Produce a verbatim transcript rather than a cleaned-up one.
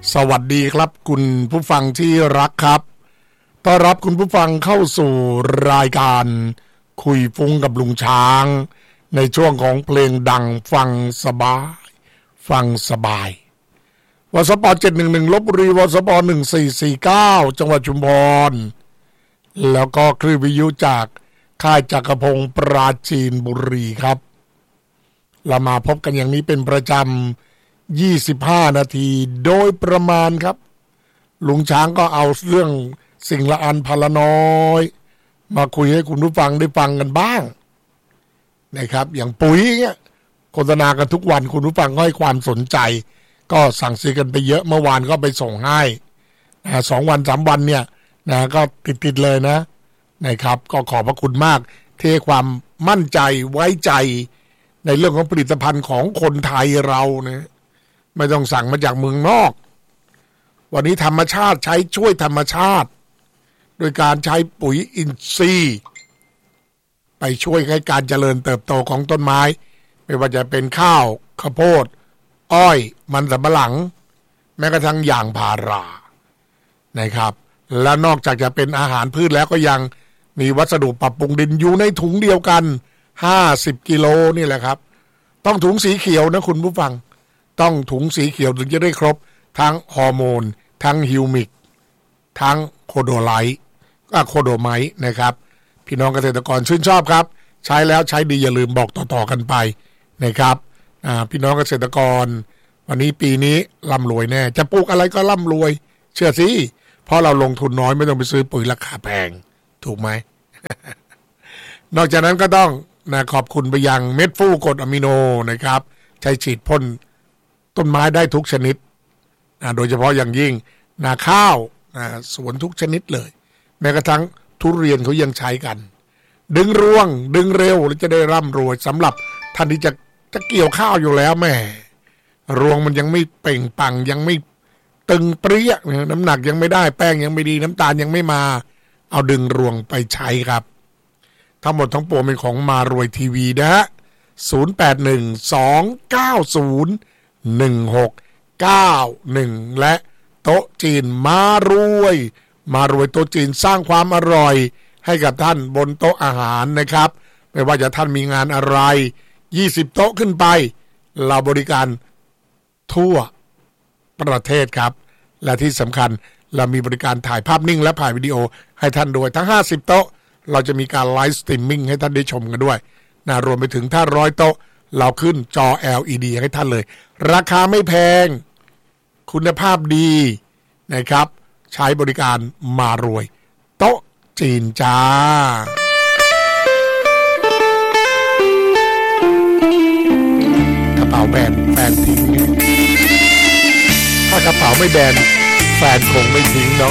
สวัสดีครับคุณผู้ฟังที่รักครับต้อนรับคุณผู้ฟังเข้าสู่รายการคุยฟุ้งกับลุงช้างในช่วงของเพลงดังฟังสบายฟังสบายวสปเจ็ดหนึ่งหนึ่งลพบุรีวสปหนึ่งสี่สี่เก้าจังหวัดชุมพรแล้วก็คลื่นวิทยุจากค่ายจักรพงศ์ปราจีนบุรีครับเรามาพบกันอย่างนี้เป็นประจำยี่สิบห้านาทีโดยประมาณครับลุงช้างก็เอาเรื่องสิ่งละอันพละน้อยมาคุยให้คุณผู้ฟังได้ฟังกันบ้างนะครับอย่างปุ๋ยเงี้ยโฆษณากันทุกวันคุณผู้ฟังก็ให้ความสนใจก็สั่งซื้อกันไปเยอะเมื่อวานก็ไปส่งให้นะสองวันสามวันเนี่ยนะก็ติดๆเลยนะนะครับก็ขอบพระคุณมากที่ให้ความมั่นใจไว้ใจในเรื่องของผลิตภัณฑ์ของคนไทยเราเนี่ยไม่ต้องสั่งมาจากเมืองนอกวันนี้ธรรมชาติใช้ช่วยธรรมชาติโดยการใช้ปุ๋ยอินทรีย์ไปช่วยให้การเจริญเติบโตของต้นไม้ไม่ว่าจะเป็นข้าวข้าวโพดอ้อยมันสำปะหลังแม้กระทั่งยางพารานะครับและนอกจากจะเป็นอาหารพืชแล้วก็ยังมีวัสดุปรับปรุงดินอยู่ในถุงเดียวกันห้าสิบกิโลนี่แหละครับต้องถุงสีเขียวนะคุณผู้ฟังต้องถุงสีเขียวถึงจะได้ครบทั้งฮอร์โมนทั้งฮิวมิกทั้งโคโดไลท์ก็โคโดไมท์นะครับพี่น้องเกษตรกรชื่นชอบครับใช้แล้วใช้ดีอย่าลืมบอกต่อๆกันไปนะครับอ่าพี่น้องเกษตรกรวันนี้ปีนี้ร่ำรวยแน่จะปลูกอะไรก็ร่ำรวยเชื่อสิเพราะเราลงทุนน้อยไม่ต้องไปซื้อปุ๋ยราคาแพงถูกไหม นอกจากนั้นก็ต้องนะขอบคุณไปยังเม็ดฟูกรดอะมิโนนะครับใช้ฉีดพ่นต้นไม้ได้ทุกชนิดนะโดยเฉพาะอย่างยิ่งนาข้าวนะสวนทุกชนิดเลยแม้กระทั่งทุเรียนเขายังใช้กันดึงรวงดึงเร็วแล้วจะได้ร่ำรวยสำหรับท่านที่จะจะเกี่ยวข้าวอยู่แล้วแม่รวงมันยังไม่เป่งปังยังไม่ตึงเปรี้ยน้ำหนักยังไม่ได้แป้งยังไม่ดีน้ำตาลยังไม่มาเอาดึงรวงไปใช้ครับทั้งหมดทั้งปวงเป็นของมารวยทีวีนะฮะศูนย์ แปด หนึ่ง สอง เก้า ศูนย์ หนึ่ง หก เก้า หนึ่งและโต๊ะจีนมารวยมารวยโต๊ะจีนสร้างความอร่อยให้กับท่านบนโต๊ะอาหารนะครับไม่ว่าจะท่านมีงานอะไรยี่สิบโต๊ะขึ้นไปเราบริการทั่วประเทศครับและที่สำคัญเรามีบริการถ่ายภาพนิ่งและถ่ายวิดีโอให้ท่านด้วยทั้งห้าสิบโต๊ะเราจะมีการไลฟ์สตรีมมิ่งให้ท่านได้ชมกันด้วยนะรวมไปถึงถ้าร้อยโต๊ะเราขึ้นจอ แอล อี ดี ให้ท่านเลยราคาไม่แพงคุณภาพดีนะครับใช้บริการมารวยโต๊ะจีนจ้ากระเป๋าแบนแฟนทิ้งถ้ากระเป๋าไม่แบนแฟนคงไม่ทิ้งเนาะ